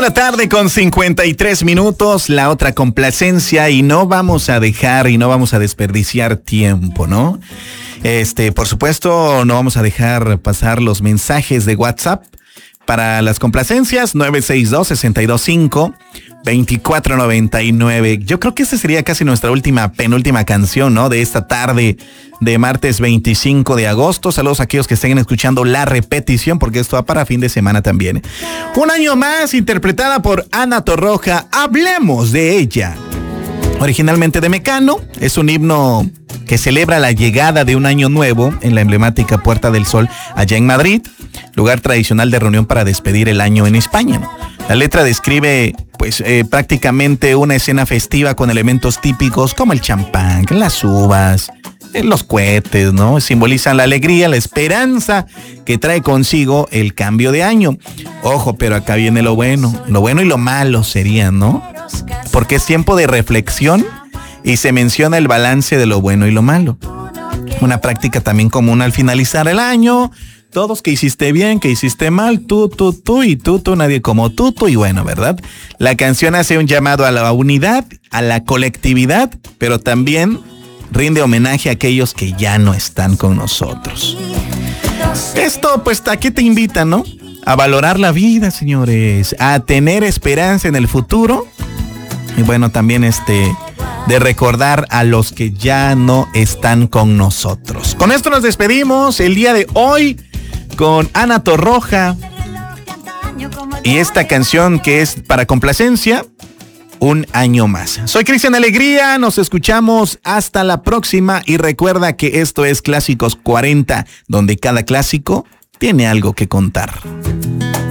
tarde con 53 minutos, la otra complacencia, y no vamos a desperdiciar tiempo, ¿no? Por supuesto, no vamos a dejar pasar los mensajes de WhatsApp para las complacencias. 962-625-2499. Yo creo que esta sería casi nuestra penúltima canción, ¿no? De esta tarde de martes 25 de agosto. Saludos a aquellos que estén escuchando la repetición, porque esto va para fin de semana también. Un año más, interpretada por Ana Torroja. Hablemos de ella. Originalmente de Mecano, es un himno que celebra la llegada de un año nuevo en la emblemática Puerta del Sol allá en Madrid, lugar tradicional de reunión para despedir el año en España, ¿no? La letra describe prácticamente una escena festiva con elementos típicos como el champán, las uvas, los cohetes, ¿no? Simbolizan la alegría, la esperanza que trae consigo el cambio de año. Ojo, pero acá viene lo bueno y lo malo sería, ¿no? Porque es tiempo de reflexión y se menciona el balance de lo bueno y lo malo. Una práctica también común al finalizar el año. Todos que hiciste bien, que hiciste mal, tú, nadie como tú, y bueno, ¿verdad? La canción hace un llamado a la unidad, a la colectividad, pero también rinde homenaje a aquellos que ya no están con nosotros. Esto, pues, ¿a qué te invita, no? A valorar la vida, señores, a tener esperanza en el futuro. Y bueno, también de recordar a los que ya no están con nosotros. Con esto nos despedimos el día de hoy con Ana Torroja y esta canción que es para complacencia, Un año más. Soy Cristian Alegría, nos escuchamos hasta la próxima y recuerda que esto es Clásicos 40, donde cada clásico tiene algo que contar.